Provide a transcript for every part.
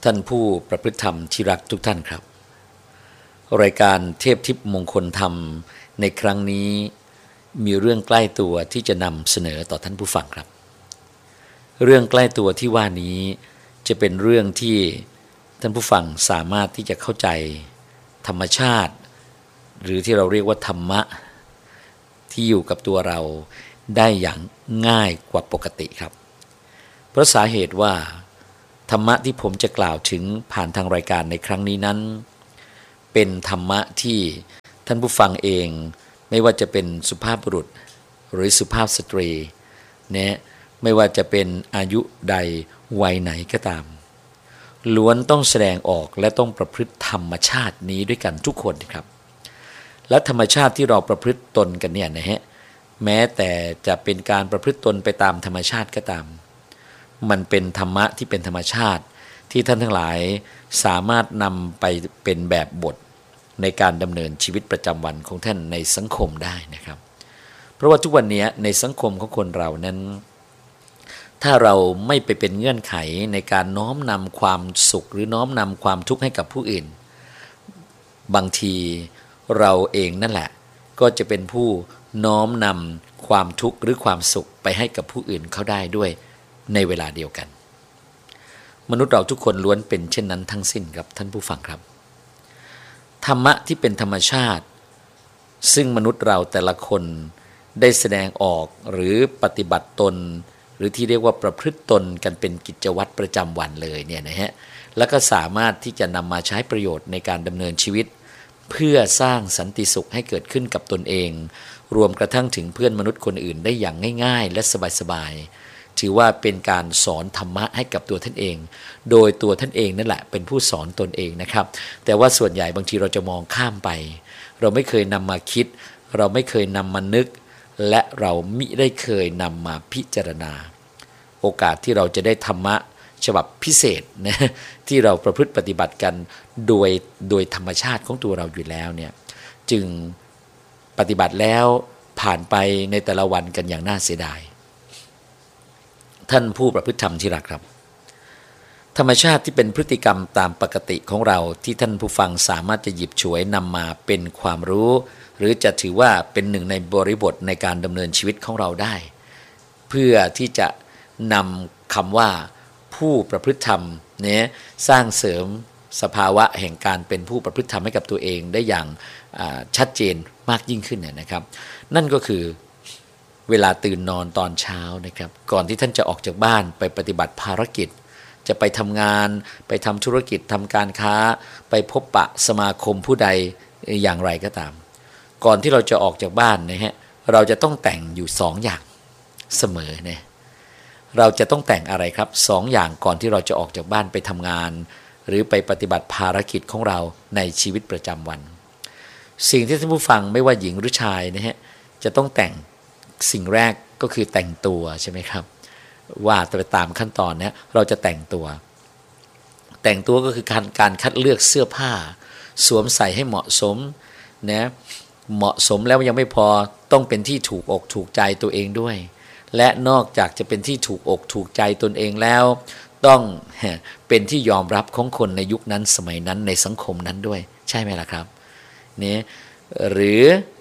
ท่านผู้ประพฤติธรรมที่รักทุกท่านครับรายการเทพทิพย์มงคลธรรมในครั้งนี้มีเรื่องใกล้ตัวที่จะนำเสนอต่อท่านผู้ฟังครับเรื่องใกล้ตัวที่ว่านี้จะเป็นเรื่องที่ท่านผู้ฟังสามารถที่จะเข้าใจธรรมชาติหรือที่เราเรียกว่าธรรมะที่อยู่กับตัวเราได้อย่างง่ายกว่าปกติครับเพราะสาเหตุว่าธรรมะที่ผมจะกล่าวถึงผ่านทางรายการในครั้งนี้นั้นเป็นธรรมะที่ท่านผู้ฟังเองไม่ว่าจะเป็นสุภาพบุรุษหรือสุภาพสตรีเนี่ยไม่ว่าจะเป็นอายุใดวัยไหนก็ตามล้วนต้องแสดงออกและต้องประพฤติธรรมชาตินี้ด้วยกันทุกคนครับและธรรมชาติที่เราประพฤติตนกันเนี่ยนะฮะแม้แต่จะเป็นการประพฤติตนไปตามธรรมชาติก็ตามมันเป็นธรรมะที่เป็นธรรมชาติที่ท่านทั้งหลายสามารถนำไปเป็นแบบบทในการดำเนินชีวิตประจำวันของท่านในสังคมได้นะครับเพราะว่าทุกวันนี้ในสังคมของคนเรานั้นถ้าเราไม่ไปเป็นเงื่อนไขในการน้อมนำความสุขหรือน้อมนำความทุกข์ให้กับผู้อื่นบางทีเราเองนั่นแหละก็จะเป็นผู้น้อมนำความทุกข์หรือความสุขไปให้กับผู้อื่นเขาได้ด้วยในเวลาเดียวกันมนุษย์เราทุกคนล้วนเป็นเช่นนั้นทั้งสิ้นครับท่านผู้ฟังครับธรรมะที่เป็นธรรมชาติซึ่งมนุษย์เราแต่ละคนได้แสดงออกหรือปฏิบัติตนหรือที่เรียกว่าประพฤติตนกันเป็นกิจวัตรประจำวันเลยเนี่ยนะฮะแล้วก็สามารถที่จะนำมาใช้ประโยชน์ในการดำเนินชีวิตเพื่อสร้างสันติสุขให้เกิดขึ้นกับตนเองรวมกระทั่งถึงเพื่อนมนุษย์คนอื่นได้อย่างง่ายๆและสบายๆถือว่าเป็นการสอนธรรมะให้กับตัวท่านเองโดยตัวท่านเองนั่นแหละเป็นผู้สอนตนเองนะครับแต่ว่าส่วนใหญ่บางทีเราจะมองข้ามไปเราไม่เคยนำมาคิดเราไม่เคยนำมานึกและเรามิได้เคยนำมาพิจารณาโอกาสที่เราจะได้ธรรมะฉบับพิเศษนะที่เราประพฤติปฏิบัติกันโดยธรรมชาติของตัวเราอยู่แล้วเนี่ยจึงปฏิบัติแล้วผ่านไปในแต่ละวันกันอย่างน่าเสียดายท่านผู้ประพฤติธรรมที่รักครับธรรมชาติที่เป็นพฤติกรรมตามปกติของเราที่ท่านผู้ฟังสามารถจะหยิบฉวยนำมาเป็นความรู้หรือจะถือว่าเป็นหนึ่งในบริบทในการดำเนินชีวิตของเราได้เพื่อที่จะนำคำว่าผู้ประพฤติธรรมเนี่ยสร้างเสริมสภาวะแห่งการเป็นผู้ประพฤติธรรมให้กับตัวเองได้อย่างชัดเจนมากยิ่งขึ้นเนี่ยนะครับนั่นก็คือเวลาตื่นนอนตอนเช้านะครับก่อนที่ท่านจะออกจากบ้านไปปฏิบัติภารกิจจะไปทำงานไปทำธุรกิจทำการค้าไปพบปะสมาคมผู้ใดอย่างไรก็ตามก่อนที่เราจะออกจากบ้านนะฮะเราจะต้องแต่งอยู่2 อย่างเสมอเนี่ยเราจะต้องแต่งอะไรครับ2 อย่างก่อนที่เราจะออกจากบ้านไปทำงานหรือไปปฏิบัติภารกิจของเราในชีวิตประจำวันสิ่งที่ท่านผู้ฟังไม่ว่าหญิงหรือชายนะฮะจะต้องแต่งสิ่งแรกก็คือแต่งตัวใช่ไหมครับว่าไปตามขั้นตอนนี้เราจะแต่งตัวก็คือการคัดเลือกเสื้อผ้าสวมใส่ให้เหมาะสมนะเหมาะสมแล้วยังไม่พอต้องเป็นที่ถูกอกถูกใจตัวเองด้วยและนอกจากจะเป็นที่ถูกอกถูกใจตนเองแล้วต้องเป็นที่ยอมรับของคนในยุคนั้นสมัยนั้นในสังคมนั้นด้วยใช่ไหมล่ะครับนี่หรือ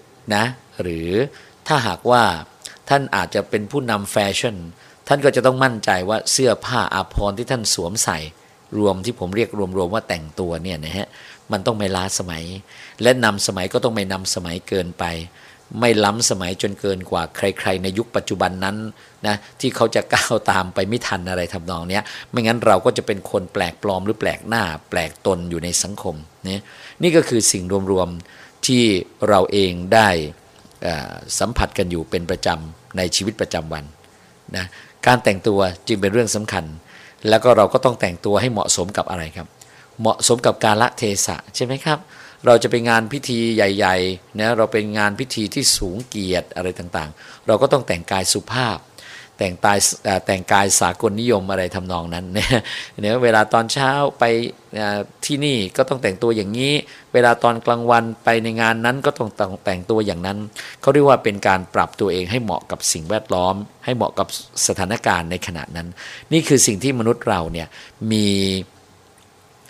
ถ้าหากว่าท่านอาจจะเป็นผู้นำแฟชั่นท่านก็จะต้องมั่นใจว่าเสื้อผ้าอาภรณ์ที่ท่านสวมใส่รวมที่ผมเรียกรวมๆว่าแต่งตัวเนี่ยนะฮะมันต้องไม่ล้าสมัยและนำสมัยก็ต้องไม่นำสมัยเกินไปไม่ล้ำสมัยจนเกินกว่าใครๆในยุคปัจจุบันนั้นนะที่เขาจะก้าวตามไปไม่ทันอะไรทำนองนี้ไม่งั้นเราก็จะเป็นคนแปลกปลอมหรือแปลกหน้าแปลกตนอยู่ในสังคมนี่ก็คือสิ่งรวมๆที่เราเองได้สัมผัสกันอยู่เป็นประจำในชีวิตประจำวันนะการแต่งตัวจึงเป็นเรื่องสำคัญแล้วก็เราก็ต้องแต่งตัวให้เหมาะสมกับอะไรครับเหมาะสมกับกาลเทศะใช่ไหมครับเราจะไปงานพิธีใหญ่ๆนะเราเป็นงานพิธีที่สูงเกียรติอะไรต่างๆเราก็ต้องแต่งกายสุภาพแต่งกายสากลนิยมอะไรทำนองนั้นเนี่ยเวลาตอนเช้าไปที่นี่ก็ต้องแต่งตัวอย่างนี้เวลาตอนกลางวันไปในงานนั้นก็ต้องแต่งตัวอย่างนั้นเขาเรียกว่าเป็นการปรับตัวเองให้เหมาะกับสิ่งแวดล้อมให้เหมาะกับสถานการณ์ในขณะนั้นนี่คือสิ่งที่มนุษย์เราเนี่ยมี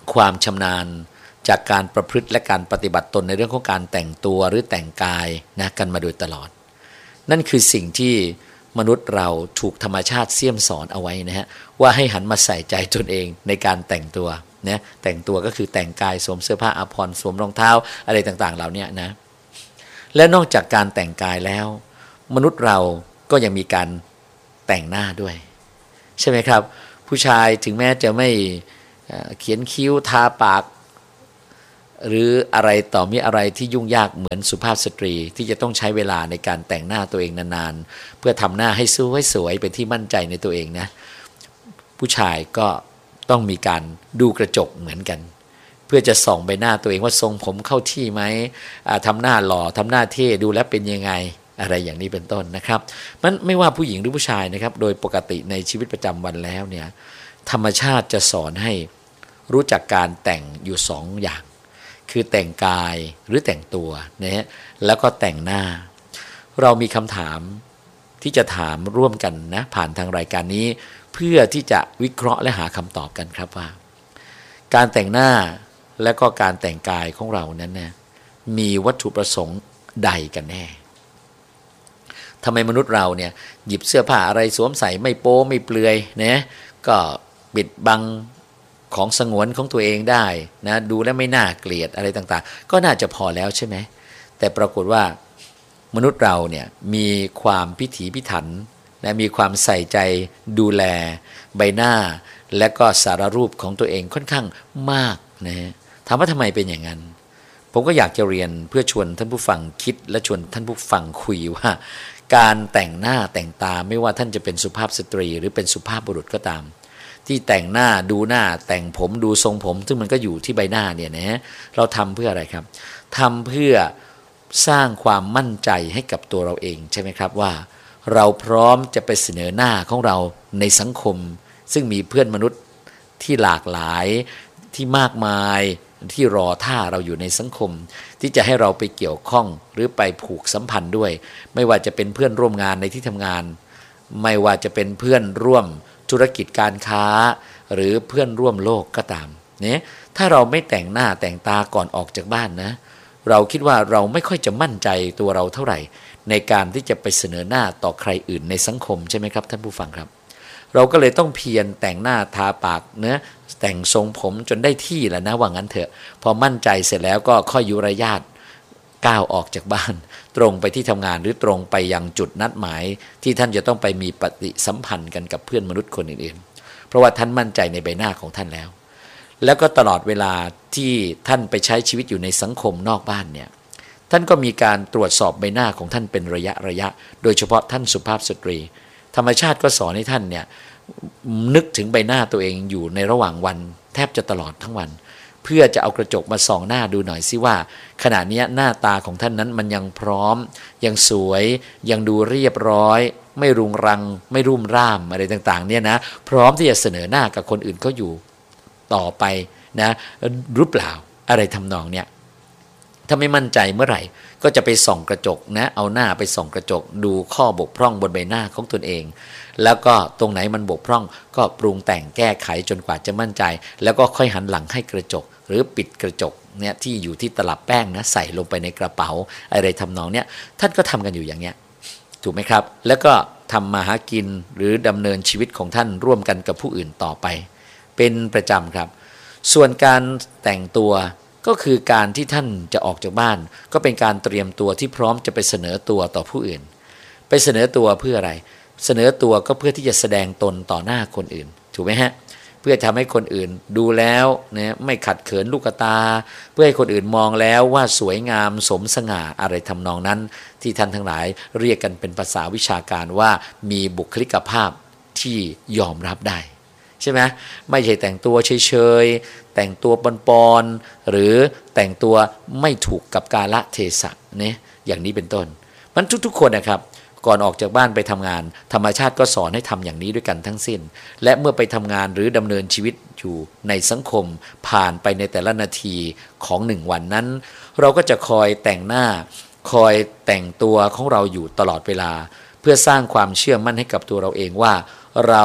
ความชำนาญจากการประพฤติและการปฏิบัติตนในเรื่องของการแต่งตัวหรือแต่งกายนะกันมาโดยตลอดนั่นคือสิ่งที่มนุษย์เราถูกธรรมชาติเสี่ยมสอนเอาไว้นะฮะว่าให้หันมาใส่ใจตนเองในการแต่งตัวนะแต่งตัวก็คือแต่งกายสวมเสื้อผ้าอาภรณ์สวมรองเท้าอะไรต่างๆเหล่านี้นะและนอกจากการแต่งกายแล้วมนุษย์เราก็ยังมีการแต่งหน้าด้วยใช่ไหมครับผู้ชายถึงแม้จะไม่เขียนคิ้วทาปากหรืออะไรต่อมีอะไรที่ยุ่งยากเหมือนสุภาพสตรีที่จะต้องใช้เวลาในการแต่งหน้าตัวเองนานๆเพื่อทำหน้าให้สวยเป็นที่มั่นใจในตัวเองนะผู้ชายก็ต้องมีการดูกระจกเหมือนกันเพื่อจะส่องใบหน้าตัวเองว่าทรงผมเข้าที่ไหมทำหน้าหล่อทำหน้าเท่ดูแล้วเป็นยังไงอะไรอย่างนี้เป็นต้นนะครับมันไม่ว่าผู้หญิงหรือผู้ชายนะครับโดยปกติในชีวิตประจำวันแล้วเนี่ยธรรมชาติจะสอนให้รู้จักการแต่งอยู่สองอย่างคือแต่งกายหรือแต่งตัวนะฮะแล้วก็แต่งหน้าเรามีคำถามที่จะถามร่วมกันนะผ่านทางรายการนี้เพื่อที่จะวิเคราะห์และหาคำตอบกันครับว่าการแต่งหน้าและก็การแต่งกายของเรานั้นนะมีวัตถุประสงค์ใดกันแน่ทำไมมนุษย์เราเนี่ยหยิบเสื้อผ้าอะไรสวมใส่ไม่โป๊ไม่เปลือยนะก็ปิดบังของสงวนของตัวเองได้นะดูแล้วไม่น่าเกลียดอะไรต่างๆก็น่าจะพอแล้วใช่ไหมแต่ปรากฏว่ามนุษย์เราเนี่ยมีความพิถีพิถันและมีความใส่ใจดูแลใบหน้าและก็สารรูปของตัวเองค่อนข้างมากนะถามว่าทำไมเป็นอย่างนั้นผมก็อยากจะเรียนเพื่อชวนท่านผู้ฟังคิดและชวนท่านผู้ฟังคุยว่าการแต่งหน้าแต่งตาไม่ว่าท่านจะเป็นสุภาพสตรีหรือเป็นสุภาพบุรุษก็ตามที่แต่งหน้าดูหน้าแต่งผมดูทรงผมซึ่งมันก็อยู่ที่ใบหน้าเนี่ยนะเราทำเพื่ออะไรครับทำเพื่อสร้างความมั่นใจให้กับตัวเราเองใช่ไหมครับว่าเราพร้อมจะไปเสนอหน้าของเราในสังคมซึ่งมีเพื่อนมนุษย์ที่หลากหลายที่มากมายที่รอท่าเราอยู่ในสังคมที่จะให้เราไปเกี่ยวข้องหรือไปผูกสัมพันธ์ด้วยไม่ว่าจะเป็นเพื่อนร่วมงานในที่ทำงานไม่ว่าจะเป็นเพื่อนร่วมธุรกิจการค้าหรือเพื่อนร่วมโลกก็ตามเนี่ยถ้าเราไม่แต่งหน้าแต่งตาก่อนออกจากบ้านนะเราคิดว่าเราไม่ค่อยจะมั่นใจตัวเราเท่าไหร่ในการที่จะไปเสนอหน้าต่อใครอื่นในสังคมใช่ไหมครับท่านผู้ฟังครับเราก็เลยต้องเพียรแต่งหน้าทาปากเนื้อแต่งทรงผมจนได้ที่แล้วนะว่างั้นเถอะพอมั่นใจเสร็จแล้วก็ค่อยยุรยาตก้าวออกจากบ้านตรงไปที่ทำงานหรือตรงไปยังจุดนัดหมายที่ท่านจะต้องไปมีปฏิสัมพันธ์กันกับเพื่อนมนุษย์คนอื่นๆเพราะว่าท่านมั่นใจในใบหน้าของท่านแล้วก็ตลอดเวลาที่ท่านไปใช้ชีวิตอยู่ในสังคมนอกบ้านเนี่ยท่านก็มีการตรวจสอบใบหน้าของท่านเป็นระยะโดยเฉพาะท่านสุภาพสตรีธรรมชาติก็สอนให้ท่านเนี่ยนึกถึงใบหน้าตัวเองอยู่ในระหว่างวันแทบจะตลอดทั้งวันเพื่อจะเอากระจกมาส่องหน้าดูหน่อยสิว่าขณะนี้หน้าตาของท่านนั้นมันยังพร้อมยังสวยยังดูเรียบร้อยไม่รุงรังไม่รุ่มร่ามอะไรต่างๆเนี่ยนะพร้อมที่จะเสนอหน้ากับคนอื่นเขาอยู่ต่อไปนะหรือเปล่าอะไรทำนองเนี้ยถ้าไม่มั่นใจเมื่อไหร่ก็จะไปส่องกระจกนะเอาหน้าไปส่องกระจกดูข้อบกพร่องบนใบหน้าของตนเองแล้วก็ตรงไหนมันบกพร่องก็ปรุงแต่งแก้ไขจนกว่าจะมั่นใจแล้วก็ค่อยหันหลังให้กระจกหรือปิดกระจกเนี่ยที่อยู่ที่ตลับแป้งนะใส่ลงไปในกระเป๋าอะไรทำนองเนี้ยท่านก็ทำกันอยู่อย่างเนี้ยถูกไหมครับแล้วก็ทำมาหากินหรือดำเนินชีวิตของท่านร่วมกันกับผู้อื่นต่อไปเป็นประจำครับส่วนการแต่งตัวก็คือการที่ท่านจะออกจากบ้านก็เป็นการเตรียมตัวที่พร้อมจะไปเสนอตัวต่อผู้อื่นไปเสนอตัวเพื่ออะไรเสนอตัวก็เพื่อที่จะแสดงตนต่อหน้าคนอื่นถูกไหมฮะเพื่อทำให้คนอื่นดูแล้วนะไม่ขัดเขินลูกตาเพื่อให้คนอื่นมองแล้วว่าสวยงามสมสง่าอะไรทำนองนั้นที่ท่านทั้งหลายเรียกกันเป็นภาษาวิชาการว่ามีบุคลิกภาพที่ยอมรับได้ใช่ไหมไม่ใช่แต่งตัวเฉยๆแต่งตัวปอนๆหรือแต่งตัวไม่ถูกกับกาลเทศะเนี่ยอย่างนี้เป็นต้นมันทุกๆคนนะครับก่อนออกจากบ้านไปทำงานธรรมชาติก็สอนให้ทำอย่างนี้ด้วยกันทั้งสิ้นและเมื่อไปทำงานหรือดำเนินชีวิตอยู่ในสังคมผ่านไปในแต่ละนาทีของ1วันนั้นเราก็จะคอยแต่งหน้าคอยแต่งตัวของเราอยู่ตลอดเวลาเพื่อสร้างความเชื่อมั่นให้กับตัวเราเองว่าเรา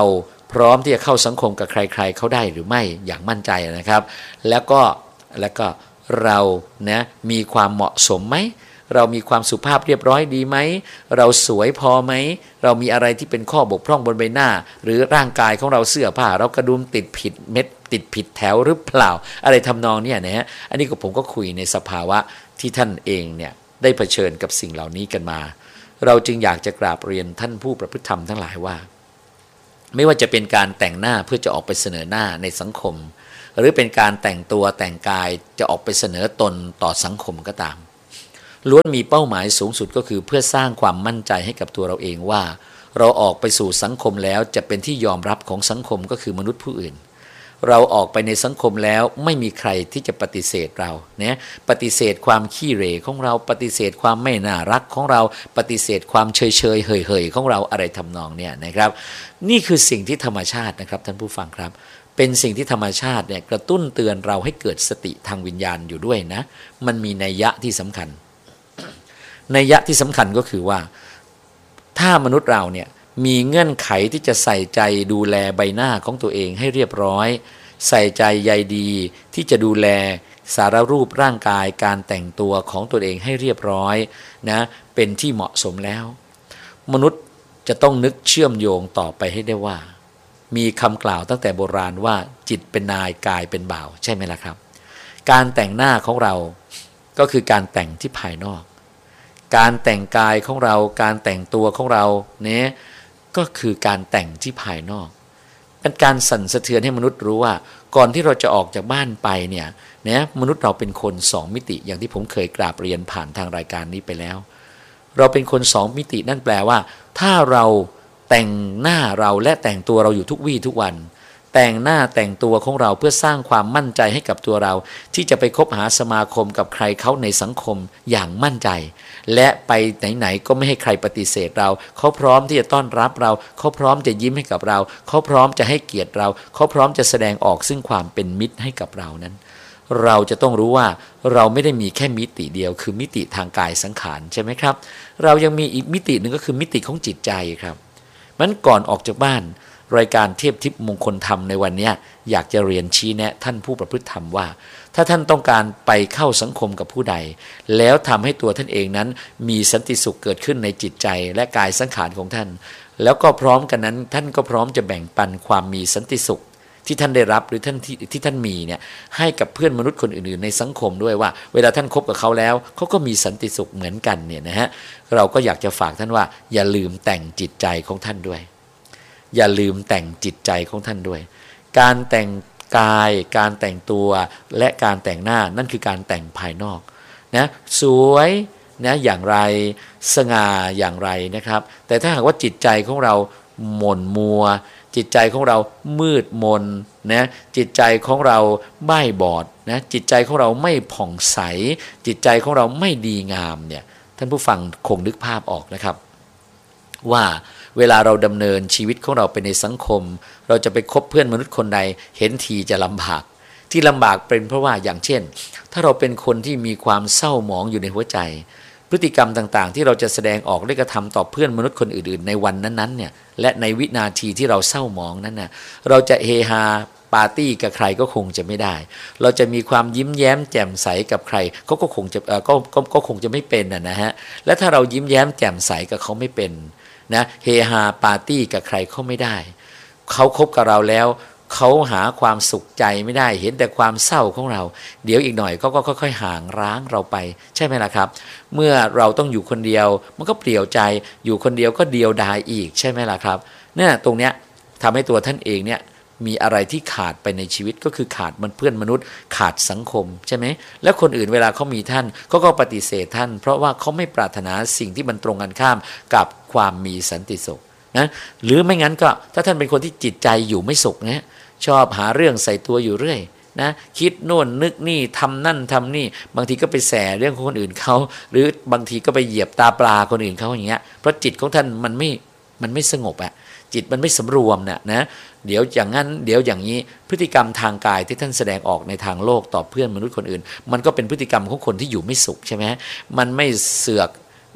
พร้อมที่จะเข้าสังคมกับใครๆเขาได้หรือไม่อย่างมั่นใจนะครับแล้วก็เรานะมีความเหมาะสมไหมเรามีความสุภาพเรียบร้อยดีไหมเราสวยพอไหมเรามีอะไรที่เป็นข้อบกพร่องบนใบหน้าหรือร่างกายของเราเสื้อผ้าเรากระดุมติดผิดเม็ดติดผิดแถวหรือเปล่าอะไรทำนองเนี่ยนะฮะอันนี้ก็ผมก็คุยในสภาวะที่ท่านเองเนี่ยได้เผชิญกับสิ่งเหล่านี้กันมาเราจึงอยากจะกราบเรียนท่านผู้ประพฤติธรรมทั้งหลายว่าไม่ว่าจะเป็นการแต่งหน้าเพื่อจะออกไปเสนอหน้าในสังคมหรือเป็นการแต่งตัวแต่งกายจะออกไปเสนอตนต่อสังคมก็ตามล้วนมีเป้าหมายสูงสุดก็คือเพื่อสร้างความมั่นใจให้กับตัวเราเองว่าเราออกไปสู่สังคมแล้วจะเป็นที่ยอมรับของสังคมก็คือมนุษย์ผู้อื่นเราออกไปในสังคมแล้วไม่มีใครที่จะปฏิเสธเราเนี่ยปฏิเสธความขี้เหร่ของเราปฏิเสธความไม่น่ารักของเราปฏิเสธความเฉยเฮยของเราอะไรทำนองเนี่ยนะครับนี่คือสิ่งที่ธรรมชาตินะครับท่านผู้ฟังครับเป็นสิ่งที่ธรรมชาติเนี่ยกระตุ้นเตือนเราให้เกิดสติทางวิญญาณอยู่ด้วยนะมันมีนัยยะที่สำคัญนัยยะที่สำคัญก็คือว่าถ้ามนุษย์เราเนี่ยมีเงื่อนไขที่จะใส่ใจดูแลใบหน้าของตัวเองให้เรียบร้อยใส่ใจใยดีที่จะดูแลสารรูปร่างกายการแต่งตัวของตัวเองให้เรียบร้อยนะเป็นที่เหมาะสมแล้วมนุษย์จะต้องนึกเชื่อมโยงต่อไปให้ได้ว่ามีคำกล่าวตั้งแต่โบราณว่าจิตเป็นนายกายเป็นบ่าวใช่ไหมล่ะครับการแต่งหน้าของเราก็คือการแต่งที่ภายนอกการแต่งกายของเราการแต่งตัวของเราเนี่ยก็คือการแต่งที่ภายนอกเป็นการสั่นสะเทือนให้มนุษย์รู้ว่าก่อนที่เราจะออกจากบ้านไปเนี่ยมนุษย์เราเป็นคนสองมิติอย่างที่ผมเคยกราบเรียนผ่านทางรายการนี้ไปแล้วเราเป็นคนสองมิตินั่นแปลว่าถ้าเราแต่งหน้าเราและแต่งตัวเราอยู่ทุกวี่ทุกวันแต่งหน้าแต่งตัวของเราเพื่อสร้างความมั่นใจให้กับตัวเราที่จะไปคบหาสมาคมกับใครเขาในสังคมอย่างมั่นใจและไปไหนๆก็ไม่ให้ใครปฏิเสธเราเขาพร้อมที่จะต้อนรับเราเขาพร้อมจะยิ้มให้กับเราเขาพร้อมจะให้เกียรติเราเขาพร้อมจะแสดงออกซึ่งความเป็นมิตรให้กับเรานั้นเราจะต้องรู้ว่าเราไม่ได้มีแค่มิติเดียวคือมิติทางกายสังขารใช่ไหมครับเรายังมีอีกมิติหนึ่งก็คือมิติของจิตใจครับมันก่อนออกจากบ้านรายการเทพทิพย์มงคลธรรมในวันนี้อยากจะเรียนชี้แนะท่านผู้ประพฤติธรรมว่าถ้าท่านต้องการไปเข้าสังคมกับผู้ใดแล้วทำให้ตัวท่านเองนั้นมีสันติสุขเกิดขึ้นในจิตใจและกายสังขารของท่านแล้วก็พร้อมกันนั้นท่านก็พร้อมจะแบ่งปันความมีสันติสุขที่ท่านได้รับหรือท่านที่ท่านมีเนี่ยให้กับเพื่อนมนุษย์คนอื่นๆในสังคมด้วยว่าเวลาท่านคบกับเขาแล้วเขาก็มีสันติสุขเหมือนกันเนี่ยนะฮะเราก็อยากจะฝากท่านว่าอย่าลืมแต่งจิตใจของท่านด้วยอย่าลืมแต่งจิตใจของท่านด้วยการแต่งกายการแต่งตัวและการแต่งหน้านั่นคือการแต่งภายนอกนะสวยนะอย่างไรสง่าอย่างไรนะครับแต่ถ้าหากว่าจิตใจของเราหม่นมัวจิตใจของเรามืดมนนะจิตใจของเราบ้ายบอดนะจิตใจของเราไม่ผ่องใสจิตใจของเราไม่ดีงามเนี่ยท่านผู้ฟังคงนึกภาพออกนะครับว่าเวลาเราดำเนินชีวิตของเราไปในสังคมเราจะไปคบเพื่อนมนุษย์คนใดเห็นทีจะลำบากที่ลำบากเป็นเพราะว่าอย่างเช่นถ้าเราเป็นคนที่มีความเศร้าหมองอยู่ในหัวใจพฤติกรรมต่างๆที่เราจะแสดงออกและกระทำต่อเพื่อนมนุษย์คนอื่นๆในวันนั้นๆเนี่ยและในวินาทีที่เราเศร้าหมองนั้นน่ะเราจะเฮฮาปาร์ตี้กับใครก็คงจะไม่ได้เราจะมีความยิ้มแย้มแจ่มใสกับใครเขาก็คงจะก็คงจะไม่เป็นนะฮะและถ้าเรายิ้มแย้มแจ่มใสกับเขาไม่เป็นนะเฮฮาปาร์ตี้กับใครเขาไม่ได้เขาคบกับเราแล้วเขาหาความสุขใจไม่ได้เห็นแต่ความเศร้าของเราเดี๋ยวอีกหน่อยเขาก็ค่อยๆห่างร้างเราไปใช่ไหมล่ะครับเมื่อเราต้องอยู่คนเดียวมันก็เปลี่ยวใจอยู่คนเดียวก็เดียวดายอีกใช่ไหมล่ะครับเนี่ยตรงเนี้ยทำให้ตัวท่านเองเนี่ยมีอะไรที่ขาดไปในชีวิตก็คือขาดมันเพื่อนมนุษย์ขาดสังคมใช่ไหมแล้วคนอื่นเวลาเขามีท่านเขาก็ปฏิเสธท่านเพราะว่าเขาไม่ปรารถนาสิ่งที่มันตรงกันข้ามกับความมีสันติสุขนะหรือไม่งั้นก็ถ้าท่านเป็นคนที่จิตใจอยู่ไม่สุขนะชอบหาเรื่องใส่ตัวอยู่เรื่อยนะคิดโน่นนึกนี่ทำนั่นทำนี่บางทีก็ไปแสเรื่องของคนอื่นเขาหรือบางทีก็ไปเหยียบตาปลาคนอื่นเขาอย่างเงี้ยเพราะจิตของท่านมันไม่สงบอะจิตมันไม่สำรวมนะเดี๋ยวอย่างนั้นเดี๋ยวอย่างนี้พฤติกรรมทางกายที่ท่านแสดงออกในทางโลกต่อเพื่อนมนุษย์คนอื่นมันก็เป็นพฤติกรรมของคนที่อยู่ไม่สุขใช่ไหมมันไม่เสือก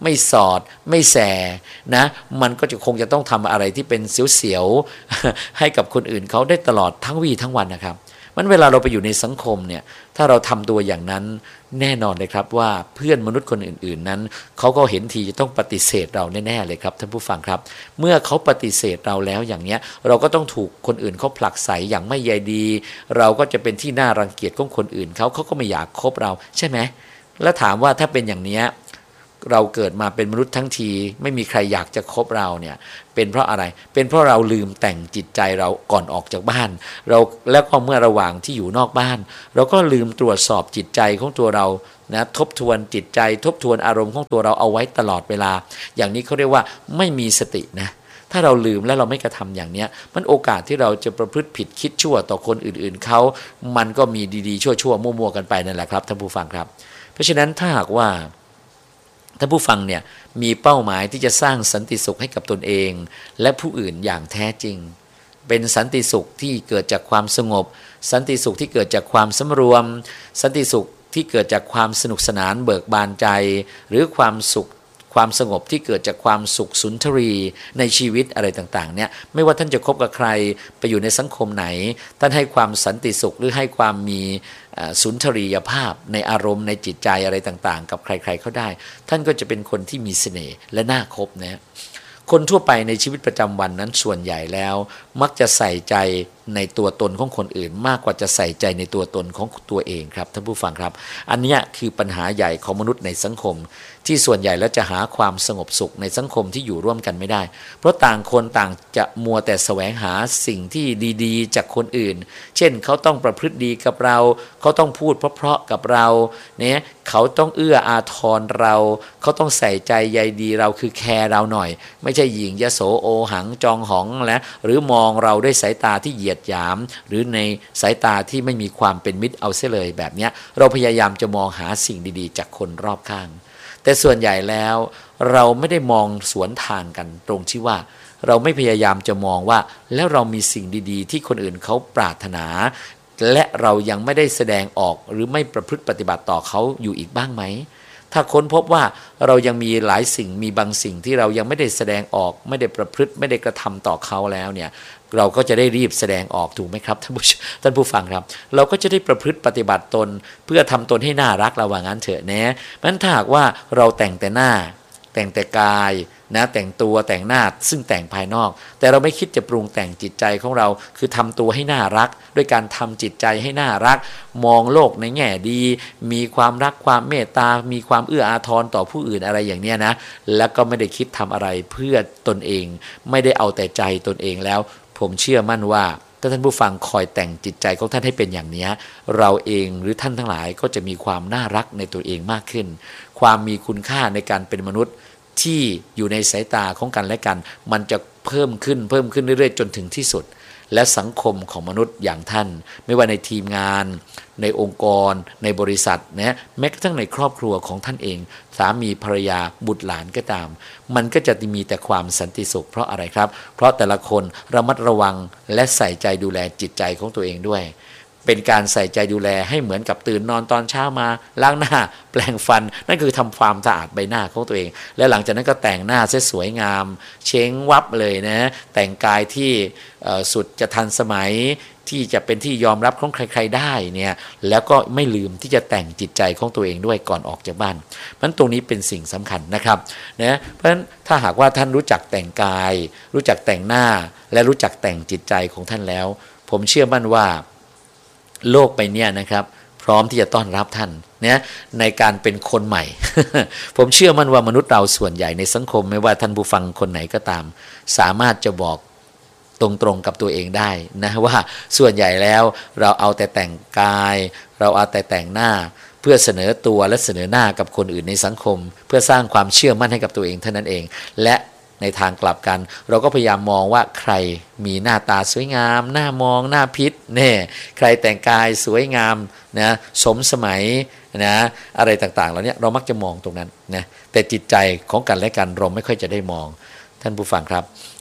ไม่สอดไม่แสนะมันก็จะคงจะต้องทำอะไรที่เป็นเสียวๆให้กับคนอื่นเขาได้ตลอดทั้งวี่ทั้งวันนะครับมันเวลาเราไปอยู่ในสังคมเนี่ยถ้าเราทำตัวอย่างนั้นแน่นอนเลยครับว่าเพื่อนมนุษย์คนอื่นๆนั้นเขาก็เห็นทีจะต้องปฏิเสธเราแน่ๆเลยครับท่านผู้ฟังครับเมื่อเขาปฏิเสธเราแล้วอย่างเนี้ยเราก็ต้องถูกคนอื่นเขาผลักไสอย่างไม่ใยดีเราก็จะเป็นที่น่ารังเกียจของคนอื่นเขาก็ไม่อยากคบเราใช่ไหมแล้วถามว่าถ้าเป็นอย่างเนี้ยเราเกิดมาเป็นมนุษย์ทั้งทีไม่มีใครอยากจะคบเราเนี่ยเป็นเพราะอะไรเป็นเพราะเราลืมแต่งจิตใจเราก่อนออกจากบ้านเราแล้วก็เมื่อระหว่างที่อยู่นอกบ้านเราก็ลืมตรวจสอบจิตใจของตัวเรานะทบทวนจิตใจทบทวนอารมณ์ของตัวเราเอาไว้ตลอดเวลาอย่างนี้เขาเรียกว่าไม่มีสตินะถ้าเราลืมแล้วเราไม่กระทำอย่างนี้มันโอกาสที่เราจะประพฤติผิดคิดชั่วต่อคนอื่นๆเขามันก็มีดีๆชั่วๆมั่วๆกันไปนั่นแหละครับท่านผู้ฟังครับเพราะฉะนั้นถ้าหากว่าท่านผู้ฟังเนี่ยมีเป้าหมายที่จะสร้างสันติสุขให้กับตนเองและผู้อื่นอย่างแท้จริงเป็นสันติสุขที่เกิดจากความสงบสันติสุขที่เกิดจากความสำรวมสันติสุขที่เกิดจากความสนุกสนานเบิกบานใจหรือความสุขความสงบที่เกิดจากความสุขสุนทรีในชีวิตอะไรต่างๆเนี่ยไม่ว่าท่านจะคบกับใครไปอยู่ในสังคมไหนท่านให้ความสันติสุขหรือให้ความมีสุนทรียภาพในอารมณ์ในจิตใจอะไรต่างๆกับใครๆเขาได้ท่านก็จะเป็นคนที่มีเสน่ห์และน่าคบนะคนทั่วไปในชีวิตประจำวันนั้นส่วนใหญ่แล้วมักจะใส่ใจในตัวตนของคนอื่นมากกว่าจะใส่ใจในตัวตนของตัวเองครับท่านผู้ฟังครับอันนี้คือปัญหาใหญ่ของมนุษย์ในสังคมที่ส่วนใหญ่แล้วจะหาความสงบสุขในสังคมที่อยู่ร่วมกันไม่ได้เพราะต่างคนต่างจะมัวแต่แสวงหาสิ่งที่ดีๆจากคนอื่นเช่นเขาต้องประพฤติดีกับเราเขาต้องพูดเพราะๆกับเราเนี่ยเขาต้องเอื้ออาทรเราเขาต้องใส่ใจใยดีเราคือแคร์เราหน่อยไม่ใช่หยิ่งยโสโอหังจองหองและหรือมองเราด้วยสายตาที่เหยียดหยามหรือในสายตาที่ไม่มีความเป็นมิตรเอาเสียเลยแบบนี้เราพยายามจะมองหาสิ่งดีๆจากคนรอบข้างแต่ส่วนใหญ่แล้วเราไม่ได้มองสวนทางกันตรงที่ว่าเราไม่พยายามจะมองว่าแล้วเรามีสิ่งดีๆที่คนอื่นเขาปรารถนาและเรายังไม่ได้แสดงออกหรือไม่ประพฤติปฏิบัติต่อเขาอยู่อีกบ้างไหมถ้าค้นพบว่าเรายังมีหลายสิ่งมีบางสิ่งที่เรายังไม่ได้แสดงออกไม่ได้ประพฤติไม่ได้กระทำต่อเขาแล้วเนี่ยเราก็จะได้รีบแสดงออกถูกไหมครับท่านผู้ฟังครับเราก็จะได้ประพฤติปฏิบัติตนเพื่อทำตนให้น่ารักเราว่างั้นเถอะนะงั้นถ้าหากว่าเราแต่งแต่หน้าแต่งแต่กายนะแต่งตัวแต่งหน้าซึ่งแต่งภายนอกแต่เราไม่คิดจะปรุงแต่งจิตใจของเราคือทำตัวให้น่ารักด้วยการทำจิตใจให้น่ารักมองโลกในแง่ดีมีความรักความเมตตามีความเอื้ออาทรต่อผู้อื่นอะไรอย่างเนี้ยนะแล้วก็ไม่ได้คิดทำอะไรเพื่อตนเองไม่ได้เอาแต่ใจตนเองแล้วผมเชื่อมั่นว่าถ้าท่านผู้ฟังคอยแต่งจิตใจของท่านให้เป็นอย่างนี้เราเองหรือท่านทั้งหลายก็จะมีความน่ารักในตัวเองมากขึ้นความมีคุณค่าในการเป็นมนุษย์ที่อยู่ในสายตาของกันและกันมันจะเพิ่มขึ้นเรื่อยๆจนถึงที่สุดและสังคมของมนุษย์อย่างท่านไม่ว่าในทีมงานในองค์กรในบริษัทนะแม้กระทั่งในครอบครัวของท่านเองสามีภรรยาบุตรหลานก็ตามมันก็จะมีแต่ความสันติสุขเพราะอะไรครับเพราะแต่ละคนระมัดระวังและใส่ใจดูแลจิตใจของตัวเองด้วยเป็นการใส่ใจดูแลให้เหมือนกับตื่นนอนตอนเช้ามาล้างหน้าแปรงฟันนั่นคือทำความสะอาดใบหน้าของตัวเองและหลังจากนั้นก็แต่งหน้าสวยงามเช้งวับเลยนะแต่งกายที่สุดจะทันสมัยที่จะเป็นที่ยอมรับของใครๆได้เนี่ยแล้วก็ไม่ลืมที่จะแต่งจิตใจของตัวเองด้วยก่อนออกจากบ้านมันตรงนี้เป็นสิ่งสำคัญนะครับนะเพราะฉะนั้นถ้าหากว่าท่านรู้จักแต่งกายรู้จักแต่งหน้าและรู้จักแต่งจิตใจของท่านแล้วผมเชื่อมั่นว่าโลกไปเนี่ยนะครับพร้อมที่จะต้อนรับท่านเนี่ยในการเป็นคนใหม่ ผมเชื่อมั่นว่ามนุษย์เราส่วนใหญ่ในสังคมไม่ว่าท่านผู้ฟังคนไหนก็ตามสามารถจะบอกตรงๆกับตัวเองได้นะว่าส่วนใหญ่แล้วเราเอาแต่แต่งกายเราเอาแต่แต่งหน้าเพื่อเสนอตัวและเสนอหน้ากับคนอื่นในสังคมเพื่อสร้างความเชื่อมั่นให้กับตัวเองเท่านั้นเองและในทางกลับกันเราก็พยายามมองว่าใครมีหน้าตาสวยงามหน้ามองหน้าพิษเนี่ยใครแต่งกายสวยงามนะสมสมัยนะอะไรต่างๆเหล่านี้เรามักจะมองตรงนั้นนะแต่จิตใจของกันและกันเราไม่ค่อยจะได้มองท่านผู้ฟังครับ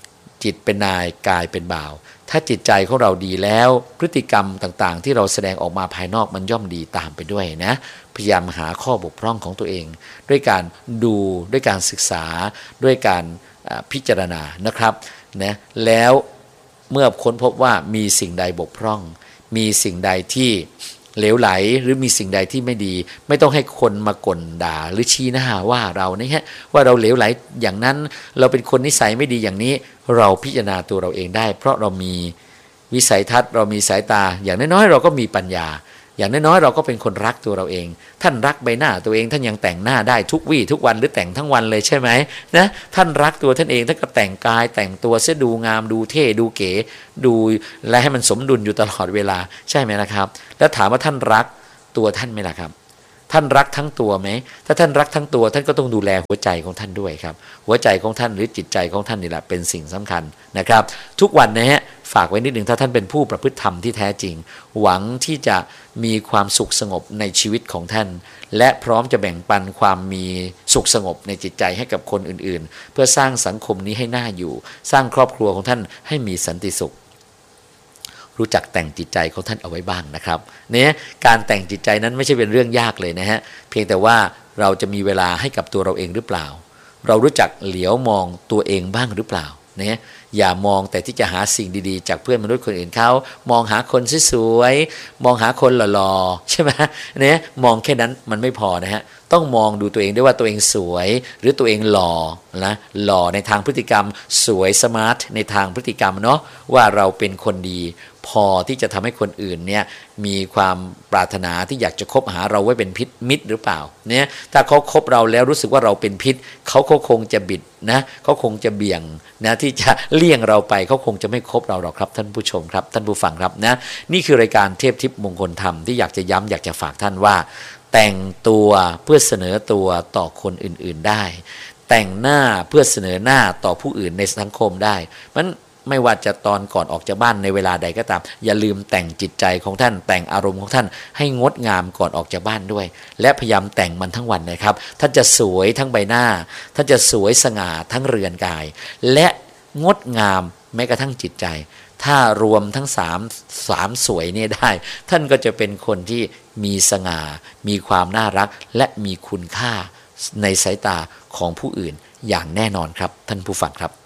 จิตเป็นนายกายเป็นบ่าวถ้าจิตใจของเราดีแล้วพฤติกรรมต่างๆที่เราแสดงออกมาภายนอกมันย่อมดีตามไปด้วยนะพยายามหาข้อบกพร่องของตัวเองด้วยการดูด้วยการศึกษาด้วยการพิจารณานะครับนะแล้วเมื่อค้นพบว่ามีสิ่งใดบกพร่องมีสิ่งใดที่เหลวไหลหรือมีสิ่งใดที่ไม่ดีไม่ต้องให้คนมากลด่าหรือชี้หน้าว่าเราเนี่ยว่าเราเหลวไหลอย่างนั้นเราเป็นคนนิสัยไม่ดีอย่างนี้เราพิจารณาตัวเราเองได้เพราะเรามีวิสัยทัศน์เรามีสายตาอย่างน้อยๆเราก็มีปัญญาอย่างน้อยๆเราก็เป็นคนรักตัวเราเองท่านรักใบหน้าตัวเองท่านยังแต่งหน้าได้ทุกวี่ทุกวันหรือแต่งทั้งวันเลยใช่ไหมนะท่านรักตัวท่านเองท่านก็แต่งกายแต่งตัวเสียดูงามดูเท่ดูเก๋ดูและให้มันสมดุลอยู่ตลอดเวลาใช่ไหมนะครับแล้วถามว่าท่านรักตัวท่านไหมล่ะครับท่านรักทั้งตัวไหมถ้าท่านรักทั้งตัวท่านก็ต้องดูแลหัวใจของท่านด้วยครับหัวใจของท่านหรือจิตใจของท่านนี่แหละเป็นสิ่งสำคัญนะครับทุกวันนะฮะฝากไว้นิดหนึ่งถ้าท่านเป็นผู้ประพฤติธรรมที่แท้จริงหวังที่จะมีความสุขสงบในชีวิตของท่านและพร้อมจะแบ่งปันความมีสุขสงบในจิตใจให้กับคนอื่นๆเพื่อสร้างสังคมนี้ให้น่าอยู่สร้างครอบครัวของท่านให้มีสันติสุขรู้จักแต่งจิตใจของท่านเอาไว้บ้างนะครับเนี่ยการแต่งจิตใจนั้นไม่ใช่เป็นเรื่องยากเลยนะฮะเพียงแต่ว่าเราจะมีเวลาให้กับตัวเราเองหรือเปล่าเรารู้จักเหลียวมองตัวเองบ้างหรือเปล่าเนี่ยอย่ามองแต่ที่จะหาสิ่งดีๆจากเพื่อนมนุษย์คนอื่นเขามองหาคนสวยๆมองหาคนหล่อๆใช่ไหมเนี่ยมองแค่นั้นมันไม่พอนะฮะต้องมองดูตัวเองด้วยว่าตัวเองสวยหรือตัวเองหล่อนะหล่อในทางพฤติกรรมสวยสมาร์ทในทางพฤติกรรมเนาะว่าเราเป็นคนดีพอที่จะทำให้คนอื่นเนี่ยมีความปรารถนาที่อยากจะคบหาเราไว้เป็นพิษมิตรหรือเปล่าเนี่ยถ้าเขาคบเราแล้วรู้สึกว่าเราเป็นพิษเขาคงจะบิดนะเขาคงจะเบี่ยงนะที่จะเลี่ยงเราไปเขาคงจะไม่คบเราหรอกครับท่านผู้ชมครับท่านผู้ฟังครับนะนี่คือรายการเทพทิพย์มงคลธรรมที่อยากจะย้ำอยากจะฝากท่านว่าแต่งตัวเพื่อเสนอตัวต่อคนอื่นๆได้แต่งหน้าเพื่อเสนอหน้าต่อผู้อื่นในสังคมได้มันไม่ว่าจะตอนก่อนออกจากบ้านในเวลาใดก็ตามอย่าลืมแต่งจิตใจของท่านแต่งอารมณ์ของท่านให้งดงามก่อนออกจากบ้านด้วยและพยายามแต่งมันทั้งวันนะครับท่านจะสวยทั้งใบหน้าท่านจะสวยสง่าทั้งเรือนกายและงดงามแม้กระทั่งจิตใจถ้ารวมทั้งสามสวยเนี่ยได้ท่านก็จะเป็นคนที่มีสง่ามีความน่ารักและมีคุณค่าในสายตาของผู้อื่นอย่างแน่นอนครับท่านผู้ฟังครับ